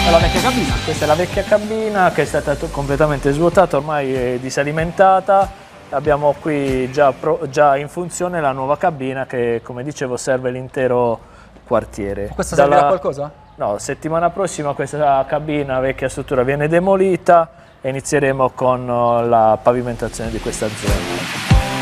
È la vecchia cabina. Questa è la vecchia cabina che è stata completamente svuotata, ormai è disalimentata. Abbiamo qui già in funzione la nuova cabina che, come dicevo, serve l'intero quartiere. Questa servirà a qualcosa? No, settimana prossima questa cabina, vecchia struttura, viene demolita e inizieremo con la pavimentazione di questa zona.